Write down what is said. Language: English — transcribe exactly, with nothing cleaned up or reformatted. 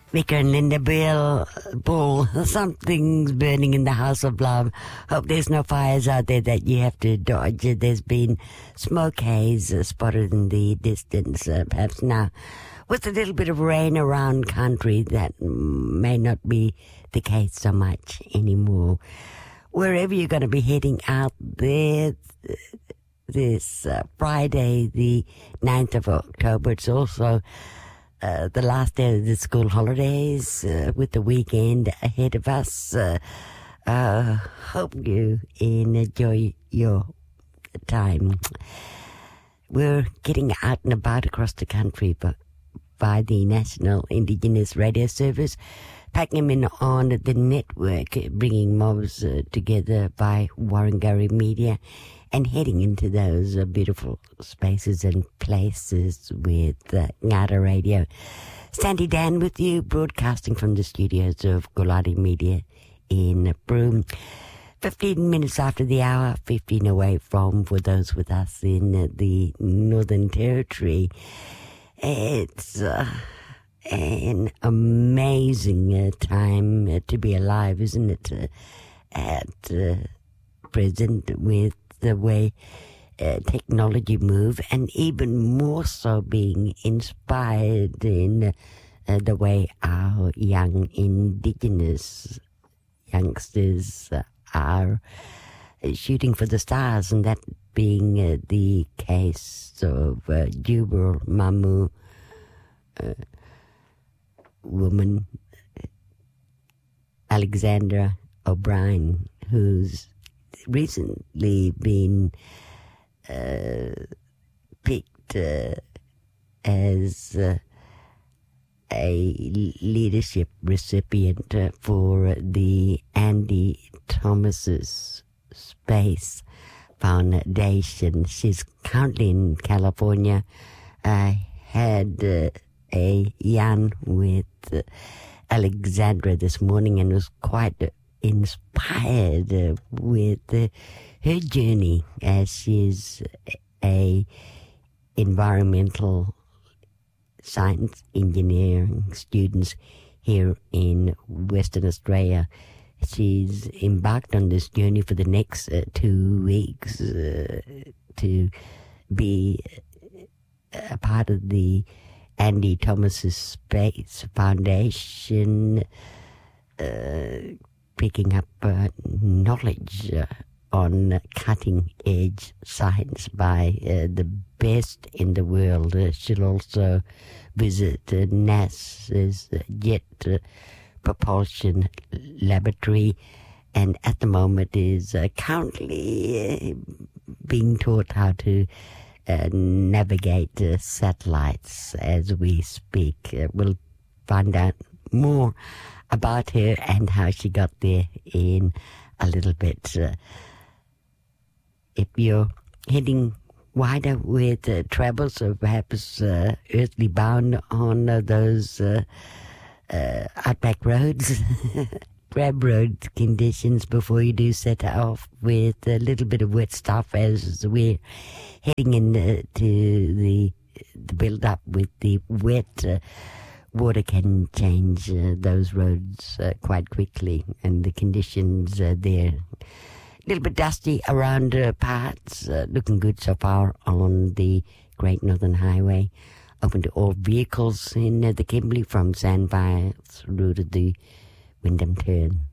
Vicar and Linda Bill, Bull, something's burning in the house of love. Hope there's no fires out there that you have to dodge. There's been smoke haze uh, spotted in the distance, uh, perhaps now. With a little bit of rain around country, that may not be the case so much anymore. Wherever you're going to be heading out there, this uh, Friday, the ninth of October, it's also Uh, the last day of the school holidays, uh, with the weekend ahead of us. Uh, uh, hope you enjoy your time. We're getting out and about across the country by, by the National Indigenous Radio Service, packing them in on the network, bringing mobs uh, together by Warrangurri Media, and heading into those uh, beautiful spaces and places with uh, Ngata Radio. Sandy Dan with you, broadcasting from the studios of Golari Media in Broome. fifteen minutes after the hour, fifteen away from, for those with us in uh, the Northern Territory. It's uh, an amazing uh, time uh, to be alive, isn't it? Uh, at uh, present, with the way uh, technology move, and even more so being inspired in uh, the way our young Indigenous youngsters uh, are uh, shooting for the stars, and that being uh, the case of uh, Jubal Mamu, uh, woman Alexandra O'Brien, who's recently been uh, picked uh, as uh, a leadership recipient uh, for the Andy Thomas's Space Foundation. She's currently in California. I had uh, a yarn with uh, Alexandra this morning and was quite uh, inspired uh, with uh, her journey, as she's a environmental science engineering student here in Western Australia. She's embarked on this journey for the next uh, two weeks uh, to be a part of the Andy Thomas's Space Foundation, uh, picking up uh, knowledge uh, on cutting-edge science by uh, the best in the world. Uh, she'll also visit uh, NASA's Jet uh, Propulsion Laboratory, and at the moment is uh, currently uh, being taught how to uh, navigate uh, satellites as we speak. Uh, we'll find out more about her and how she got there in a little bit. Uh, if you're heading wider with uh, travels, or perhaps uh, earthly bound on uh, those uh, uh, outback roads, grab road conditions before you do set off with a little bit of wet stuff as we're heading into the, the build-up with the wet. Uh, Water can change uh, those roads uh, quite quickly, and the conditions uh, there. A little bit dusty around uh, parts, uh, looking good so far on the Great Northern Highway. Open to all vehicles in uh, the Kimberley from Sandfire through to the Wyndham Turn.